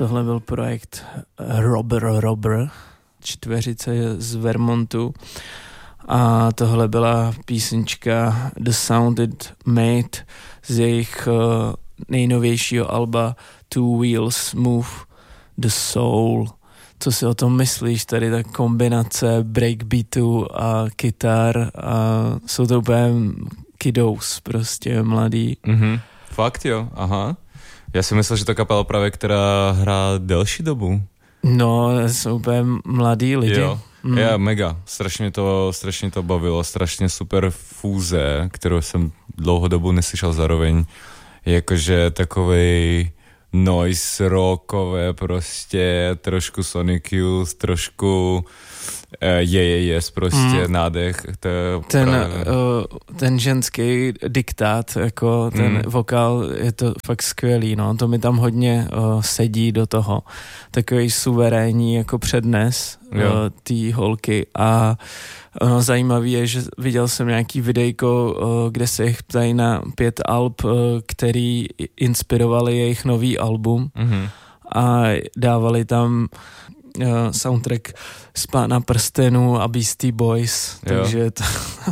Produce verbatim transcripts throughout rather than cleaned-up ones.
tohle byl projekt Robber Robber, čtveřice z Vermontu. A tohle byla písnička The Sound It Made z jejich uh, nejnovějšího alba Two Wheels Move the Soul. Co si o tom myslíš? Tady ta kombinace breakbeatu a kytar a jsou to úplně kiddos, prostě mladý. Mm-hmm. Fakt jo, aha. Já si myslel, že to kapela právě, která hrá delší dobu. No, jsou úplně mladí lidi. Jo. Mm. Já mega, strašně to, strašně to bavilo, strašně super fúze, kterou jsem dlouho dobu neslyšel zároveň. Jakože takovej noise rockové prostě, trošku Sonic Youth, trošku je, je, je, prostě mm. nádech. To ten, právě... uh, ten ženský diktát, jako ten mm. vokál, je to fakt skvělý, no, to mi tam hodně uh, sedí do toho. Takový suverénní jako přednes uh, té holky a no, zajímavý je, že viděl jsem nějaký videjko, uh, kde se jich ptají na pět alb, uh, který inspirovali jejich nový album mm-hmm. a dávali tam uh, soundtrack z Pána prstenů a Beastie Boys, jo. Takže to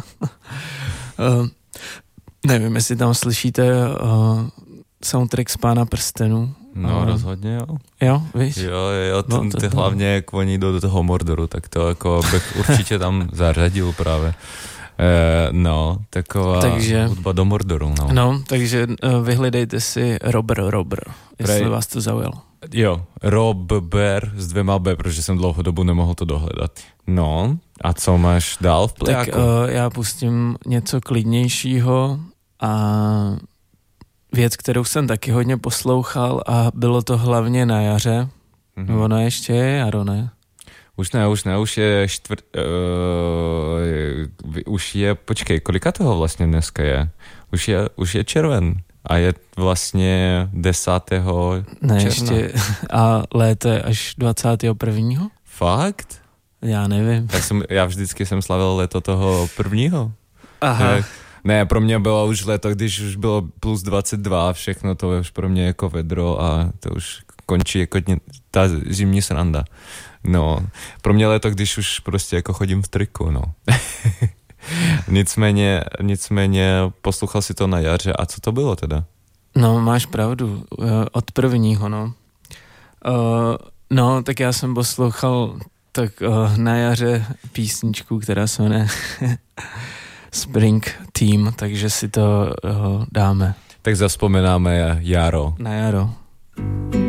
uh, nevím, jestli tam slyšíte uh, soundtrack z Pána prstenů. No uh, rozhodně jo. Jo, víš? Jo, jo, no, ty to, hlavně jak oni jdou do toho Mordoru, tak to jako bych určitě tam zařadil právě. Eh, no, taková takže, hudba do Mordoru. No, no takže uh, vyhledejte si Robber Robber, jestli Prej, vás to zaujalo. Jo, Robber s dvěma B, protože jsem dlouhou dobu nemohl to dohledat. No, a co máš dál v plejáku? Tak uh, já pustím něco klidnějšího a věc, kterou jsem taky hodně poslouchal a bylo to hlavně na jaře. Mm-hmm. Ono ještě je jaro, ne? Už ne, už ne, už je čtvrt... Uh, už je, počkej, kolika toho vlastně dneska je? Už je, už je červen a je vlastně desátého Ne, června. ještě, a léto je až dvacátého prvního Fakt? Já nevím. Já, jsem, já vždycky jsem slavil léto toho prvního. Aha. Ne, ne, pro mě bylo už léto, když už bylo plus dvacet dva, všechno to je už pro mě jako vedro a to už končí jako ta zimní sranda. No, pro mě léto, když už prostě jako chodím v triku, no. nicméně, nicméně poslouchal si to na jaře a co to bylo teda? No, máš pravdu, od prvního, no. Uh, no, tak já jsem poslouchal tak uh, na jaře písničku, která se jmenuje Spring Team, takže si to uh, dáme. Tak zavzpomínáme jaro. Na jaro.